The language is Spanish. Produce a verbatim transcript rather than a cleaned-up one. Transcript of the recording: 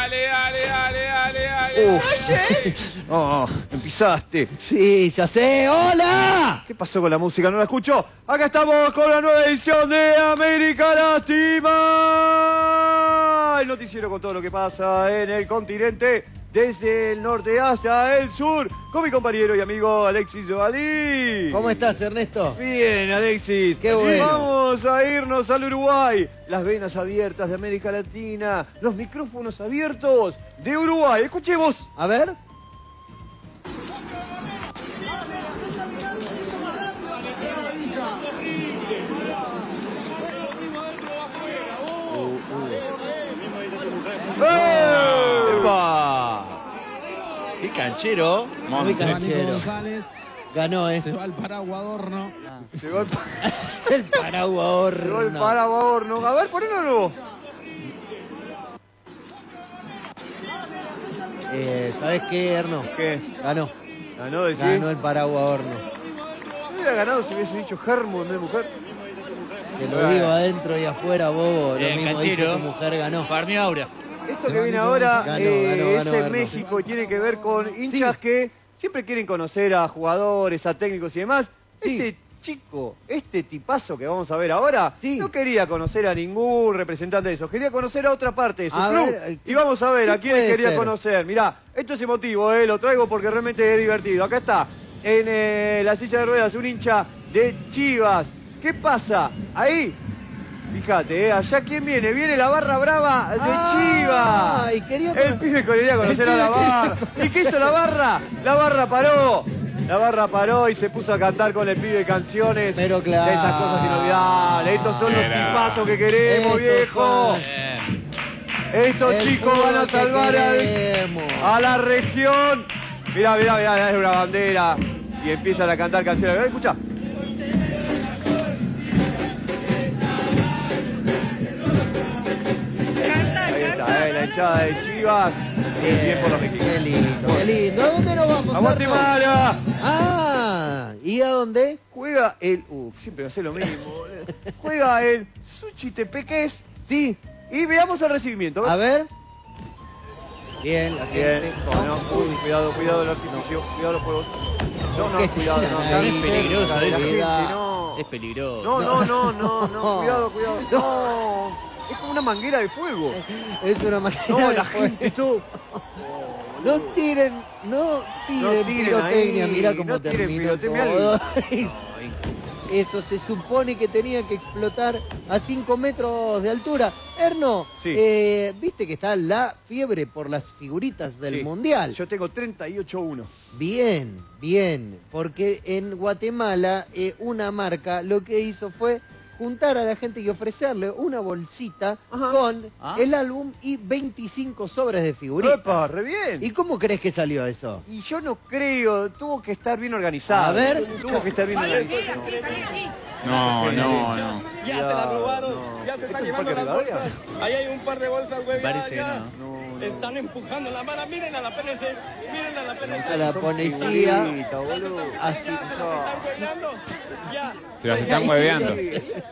dale, dale, dale, dale, dale. Uf. Oh, empezaste. Sí, ya sé. ¡Hola! ¿Qué pasó con la música? ¿No la escucho? Acá estamos con la nueva edición de América Lastima. El noticiero con todo lo que pasa en el continente, desde el norte hasta el sur, con mi compañero y amigo Alexis Jovalí. ¿Cómo estás, Ernesto? Bien, Alexis. Qué bueno. Y vamos a irnos al Uruguay. Las venas abiertas de América Latina, los micrófonos abiertos de Uruguay. Escuchemos. A ver. ¡Eh! ¡Epa! ¡Qué canchero! Muy canchero. González Ganó, ¿eh? se va al paraguas Adorno. Llegó el, pa- El paraguas llegó el horno. Paraguas horno. A ver, ponelo de nuevo. Eh, ¿Sabes qué, Erno? ¿Qué? Ganó. Ganó, decís. Ganó el paraguas horno. No hubiera ganado si hubiese dicho Germo en vez de mujer. Te lo digo adentro y afuera, bobo. Lo Bien, mismo dice canchero. tu mujer ganó. Farmio Aura. Esto que viene ahora Ganó, eh, ganó, es ganó, en ganó. México y tiene que ver con hinchas Sí. que siempre quieren conocer a jugadores, a técnicos y demás. Sí. Este chico, este tipazo que vamos a ver ahora, Sí. no quería conocer a ningún representante de eso, quería conocer a otra parte de su A club. ver, ¿qué- y vamos a ver a qué quién puede quería ser? conocer. Mirá, esto es emotivo, eh, lo traigo porque realmente es divertido. Acá está, en eh, la silla de ruedas, un hincha de Chivas. ¿Qué pasa? Ahí, fíjate, eh, allá quién viene, viene la barra brava de Ah, Chivas. y quería El cono- pibe quería conocer El a la pibe quería barra. ¿Y qué hizo la barra? La barra paró. La barra paró y se puso a cantar con el pibe canciones. Pero claro. De esas cosas inolvidables. Estos son los Era. tipazos que queremos, Estos viejo. son- Bien. Estos El chicos fútbol van a que salvar al- queremos. a la región. Mirá, mirá, mirá, es una bandera. Y empiezan a cantar canciones. Mirá, escucha. Ahí está, eh, la hinchada de Chivas. Bien, bien por los Qué mexicanos. lindo, qué lindo. ¿A dónde nos vamos? ¡A Erno? Guatemala! Ah, ¿y a dónde? Juega el... Uf, siempre hace lo mismo. boludo. Juega el Suchitepeques. Sí, Y veamos el recibimiento. a ver. Bien, la Bien. gente. No, no, uy, cuidado, cuidado el artificio. Cuidado los fuegos. No, no, ¿Qué cuidado. No, tiran acá ahí? es peligroso. Cerca La de gente, edad. no. Es peligroso. No, no, no, no, no. Cuidado, cuidado. No. Es como una manguera de fuego. Es una máquina No, de la fuego. gente, todo. No tiren, no tiren, No tiren pirotecnia, ahí, mirá cómo no tiren terminó pirotecnia. todo. Eso se supone que tenía que explotar a cinco metros de altura. Erno, Sí. eh, viste que está la fiebre por las figuritas del Sí. Mundial. Yo tengo treinta y ocho uno. Bien, bien, porque en Guatemala eh, una marca lo que hizo fue juntar a la gente y ofrecerle una bolsita Ajá. con Ah. el álbum y veinticinco sobres de figuritas. ¡Epa, re bien! ¿Y cómo crees que salió eso? Y yo no creo, tuvo que estar bien organizado. A ver. Tuvo que estar bien organizado. No, no, no. Ya se la robaron, no. ya se ¿Esto están es un llevando parque las de bolsas. Ahí hay un par de bolsas, güey. Parece ya, que ya. no. No, no. Están empujando la mano. Miren a la P N C, miren a la P N C. A la Son policía. figuritas, boludo. Así. Ya se las están hueveando. Ya. Se las están hueveando.